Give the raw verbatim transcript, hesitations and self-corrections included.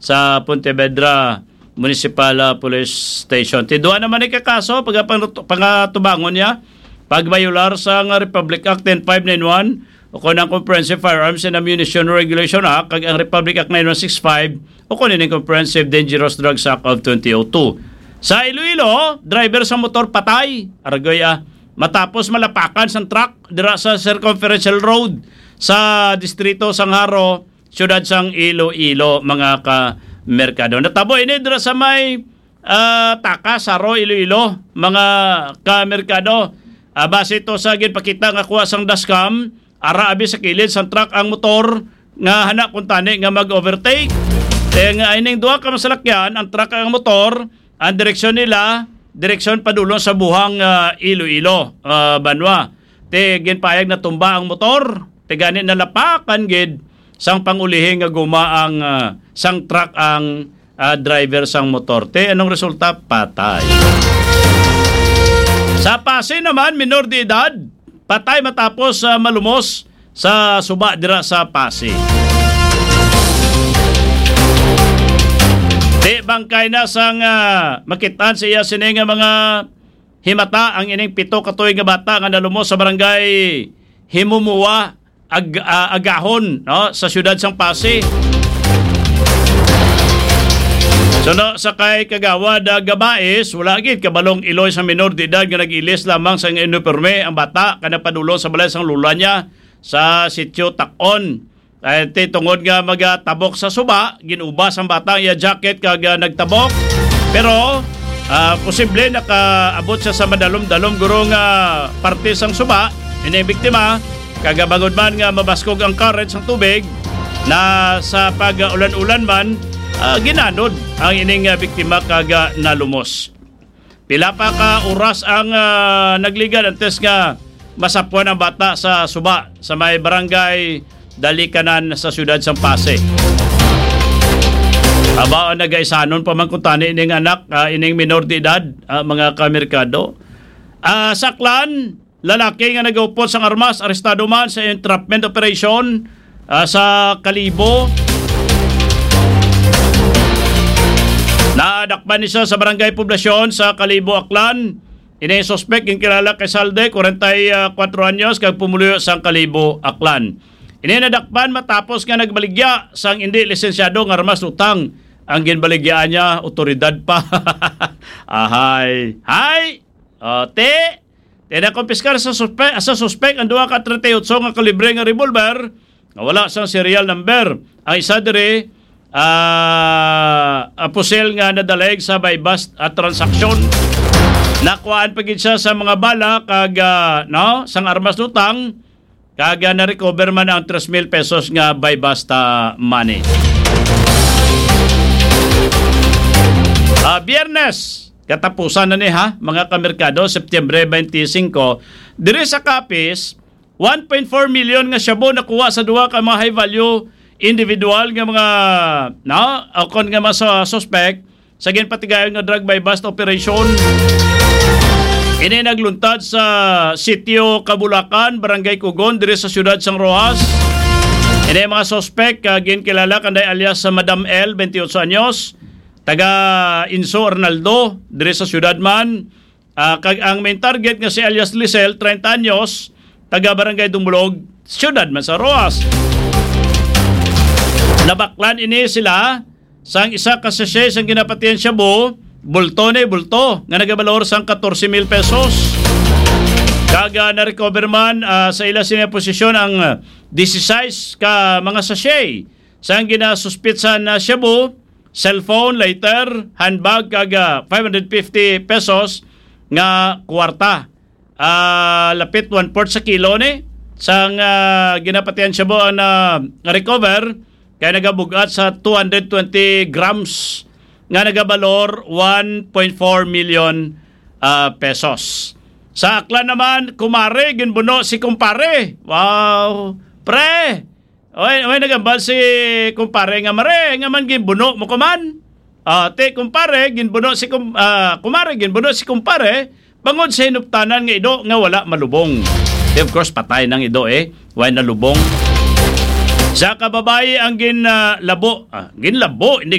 sa Pontevedra Municipal uh, Police Station. Tidua naman ikakaso pag pangatubangon niya pagbayular sa uh, Republic Act ten five ninety-one o kung ang Comprehensive Firearms and Ammunition Regulation Act kag ang Republic Act nine one six five o kung ang Comprehensive Dangerous Drugs Act of twenty oh two. Sa Iloilo, driver sa motor patay. Argoy ah, matapos malapakan sa truck dira sa Circumferential Road sa distrito Sangharo, siyudad sang Iloilo, mga ka-merkado. Natabo ini dira sa may uh, Taka, Saro, Iloilo, mga ka-merkado. Uh, base ito sa ginpakita nga kuha sang dashcam, ara abi sa kilid sang truck ang motor nga hana kung tani nga mag-overtake. Kaya nga ining duha ka masalakyan, ang truck ang motor, ang direksyon nila, direksyon padulong sa buhang uh, Iloilo, uh, Banwa. Te ginpayag na tumba ang motor, te ganit nalapakan gid sang pangulihin nga guma ang uh, sang truck ang uh, driver sang motor. Te anong resulta? Patay. Sa Pasay naman, minor de edad, patay matapos uh, malumos sa suba dira sa Pasay. Di bangkay na sang uh, makitaan sa iya sini nga mga himata ang ining pito katuig nga bata nga nalumos sa barangay Himumuwa ag, uh, Agahon, no, sa siyudad sang Pasay. So no, sa kay Kagawad uh, Gabais, wala gid kabalong iloy sa minor de edad nga nag-ilis lamang sa inuperme ang bata kana padulo sa balay sang lula niya sa sitio Takon. Ay ti tungod nga magatabok sa suba, ginubas ang bata iya jacket kag uh, nagtabok. Pero uh, posible nakaabot siya sa madalom-dalom guro nga parte sang suba, ini biktima kagabangod man nga mabaskog ang current sang tubig na sa pag-ulan-ulan man Uh, ginanod ang ining uh, biktima kaga nalumos. Pila pa ka oras ang uh, nagligan antes nga masapuan ang bata sa suba sa may barangay Dalikanan sa siyudad sang Pasay. Aba nagaisanon pa man kung tani ining anak, uh, ining minor de edad, uh, mga kamerkado. Uh, saklan, lalaki nga nagaupot sang armas, arestado man sa entrapment operation uh, sa Kalibo. Naadakpan niya sa barangay poblasyon sa Kalibo, Aklan. Ini suspect yung kilala kay Salde, forty-four anyos, kag pumuluyo sa Kalibo, Aklan. Ini nadakpan matapos nga nagbaligya sang hindi lisensyado ng armas utang. Ang ginbaligyaan niya, otoridad pa. Ahay. Hay! O, te! Te na kumpiskar sa suspect, sa suspect ang duha ka thirty-eight nga kalibre nga revolver nga wala sang serial number. Ang isa diri Uh, apusel nga nadalig sa buy bust at transaksyon. Nakuhaan pagid siya sa mga bala kag uh, no sang armas lutang kag uh, na-recover man ang three thousand pesos nga buy bust uh, money. Uh, Biyernes katapusan na ni ha mga kamerkado, Septyembre twenty-five diri sa Capiz one point four million nga shabu nakuha sa duha ka mga high value individual nga mga no akon nga mga suspect sa ginpatigayon nga drug by bust operation. Ini nagluntad sa sitio Kabulakan, Barangay Kugon diri sa siyudad sang Rojas. Ini mga suspect uh, ginkilala kanday alias sa Madam L, twenty-eight anyos, taga Inso Arnaldo diri sa siyudad man. Uh, kag ang main target nga si alias Lisel, thirty anyos, taga Barangay Dumulog, siyudad man sa Rojas. Nabaklan ini sila sang isa ka sachet sang ginapatian shabu, bulto ni bulto nga nagabalor sang fourteen thousand pesos. Kaga na recover man uh, sa ila sina posisyon ang uh, sixteen ka mga sachet sang ginasuspitsan na shabu, cellphone, lighter, handbag kaga five hundred fifty pesos nga kwarta. Uh, lapit one fourth sa kilo ni sang uh, ginapatian shabu ang uh, recover. Kaya nagabugat sa two hundred twenty grams nga nagabalor one point four million uh, pesos. Sa Aklan naman, kumare, ginbuno si kumpare. Wow! Pre! Oy, oy nagambal si kumpare nga mare, nga man ginbuno mo kuman. Uh, te kumpare, ginbuno si kum, uh, kumare, ginbuno si kumpare, bangod sa hinuptanan nga ido nga wala malubong. De, of course, patay ng ido eh. Why nalubong? Sa kababae ang ginlabo, uh, ginlabo, hindi